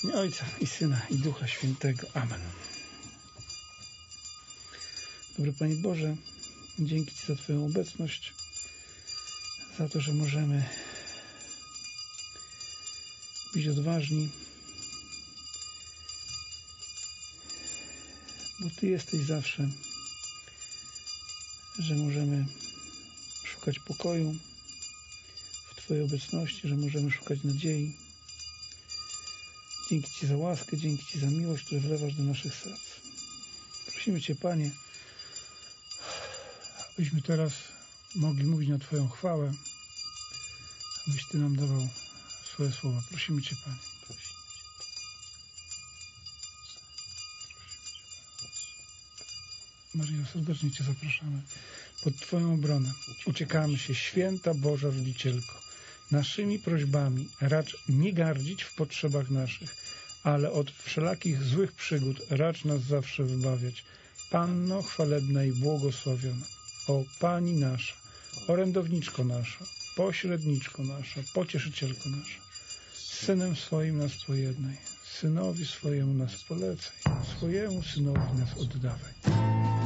W imię Ojca i Syna i Ducha Świętego. Amen. Dobry Panie Boże, dzięki Ci za Twoją obecność, za to, że możemy być odważni, bo Ty jesteś zawsze, że możemy szukać pokoju w Twojej obecności, że możemy szukać nadziei. Dzięki Ci za łaskę, dzięki Ci za miłość, którą wlewasz do naszych serc. Prosimy Cię, Panie, abyśmy teraz mogli mówić na Twoją chwałę, abyś Ty nam dawał swoje słowa. Prosimy Cię, Panie. Maryjo, serdecznie Cię zapraszamy pod Twoją obronę. Uciekamy się, Święta Boża Rodzicielko. Naszymi prośbami racz nie gardzić w potrzebach naszych, ale od wszelakich złych przygód racz nas zawsze wybawiać. Panno chwalebna i błogosławiona, o Pani nasza, orędowniczko nasza, pośredniczko nasza, pocieszycielko nasza, Synem swoim nas pojednaj, Synowi swojemu nas polecaj, swojemu Synowi nas oddawaj.